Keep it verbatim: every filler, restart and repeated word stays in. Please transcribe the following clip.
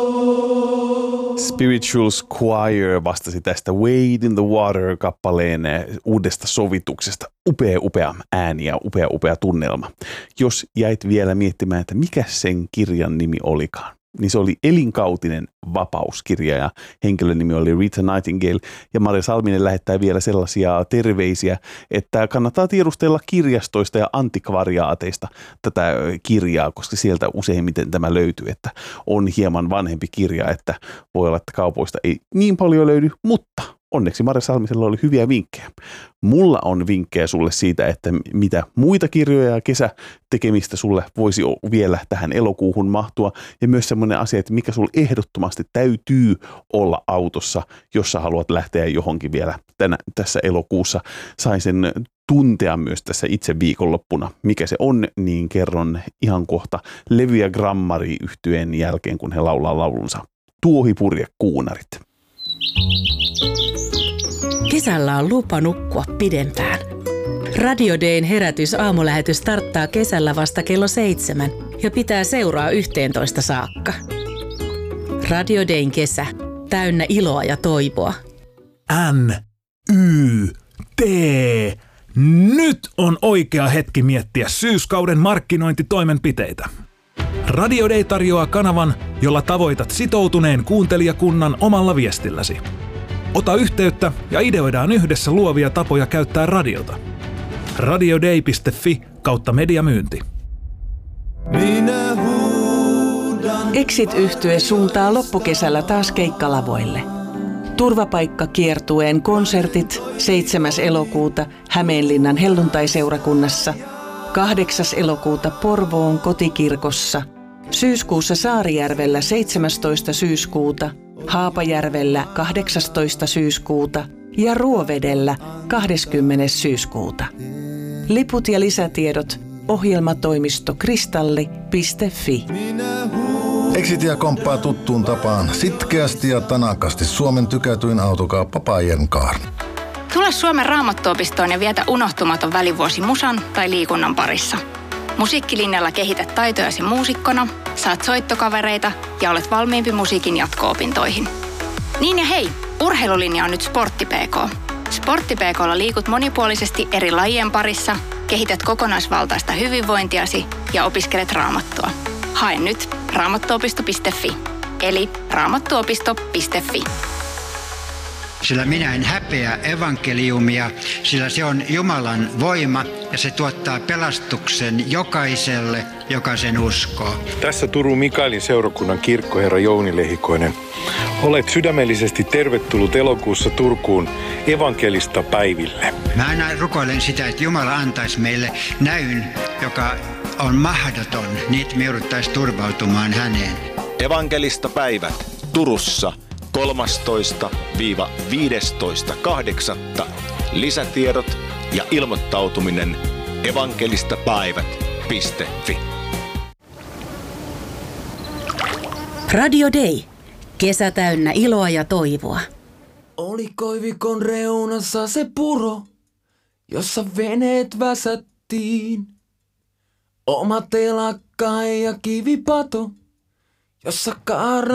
Spirituals Choir vastasi tästä Wade in the Water-kappaleen uudesta sovituksesta. Upea, upea ääni ja upea, upea tunnelma. Jos jäit vielä miettimään, että mikä sen kirjan nimi olikaan, niin se oli Elinkautinen vapauskirja ja henkilön nimi oli Rita Nightingale. Ja Maria Salminen lähettää vielä sellaisia terveisiä, että kannattaa tiedustella kirjastoista ja antikvariaateista tätä kirjaa, koska sieltä useimmiten tämä löytyy, että on hieman vanhempi kirja, että voi olla, että kaupoista ei niin paljon löydy, mutta onneksi Maria Salmisella oli hyviä vinkkejä. Mulla on vinkkejä sulle siitä, että mitä muita kirjoja ja kesätekemistä sulle voisi vielä tähän elokuuhun mahtua. Ja myös semmoinen asia, että mikä sulle ehdottomasti täytyy olla autossa, jos sä haluat lähteä johonkin vielä tänä, tässä elokuussa. Sain sen tuntea myös tässä itse viikonloppuna. Mikä se on, niin kerron ihan kohta Levy ja Grammari -yhtyeen jälkeen, kun he laulaa laulunsa Tuohipurje kuunarit. Kesällä on lupa nukkua pidempään. Radio Dayn herätys aamulähetys starttaa kesällä vasta kello seitsemän ja pitää seuraa yhteentoista saakka. Radio Dayn kesä, täynnä iloa ja toivoa. N, Y, T. Nyt on oikea hetki miettiä syyskauden markkinointitoimenpiteitä. Radio Day tarjoaa kanavan, jolla tavoitat sitoutuneen kuuntelijakunnan omalla viestilläsi. Ota yhteyttä ja ideoidaan yhdessä luovia tapoja käyttää radiota. radioday piste fi kautta mediamyynti. Exit-yhtye suuntaa loppukesällä taas keikkalavoille. Turvapaikkakiertueen konsertit seitsemäs elokuuta Hämeenlinnan helluntaiseurakunnassa, kahdeksas elokuuta Porvoon kotikirkossa, syyskuussa Saarijärvellä seitsemästoista syyskuuta, Haapajärvellä kahdeksastoista syyskuuta ja Ruovedellä kahdeskymmenes syyskuuta. Liput ja lisätiedot ohjelmatoimisto kristalli piste fi. Exitia komppaa tuttuun tapaan sitkeästi ja tanakasti Suomen tykätyin autokauppa Pajenkaar. Tule Suomen Raamattuopistoon ja vietä unohtumaton välivuosi musan tai liikunnan parissa. Musiikkilinjalla kehität taitojasi muusikkona, saat soittokavereita ja olet valmiimpi musiikin jatko-opintoihin. Niin ja hei, urheilulinja on nyt Sportti P K. Sportti P K:lla liikut monipuolisesti eri lajien parissa, kehität kokonaisvaltaista hyvinvointiasi ja opiskelet raamattua. Hae nyt raamattuopisto piste fi, eli raamattuopisto piste fi. Sillä minä en häpeä evankeliumia, sillä se on Jumalan voima ja se tuottaa pelastuksen jokaiselle, joka sen uskoo. Tässä Turun Mikaelin seurakunnan kirkkoherra Jouni Lehikoinen. Olet sydämellisesti tervetullut elokuussa Turkuun evankelista päiville. Mä aina rukoilen sitä, että Jumala antaisi meille näyn, joka on mahdoton, niin että me jouduttaisiin turvautumaan häneen. Evankelista päivät Turussa kolmastoista viidestoista kahdeksatta Lisätiedot ja ilmoittautuminen evankelistapäivät piste fi. Radio Day. Kesä täynnä iloa ja toivoa. Oli koivikon reunassa se puro, jossa veneet väsättiin. Oma telakka ja kivipato, jossa kaara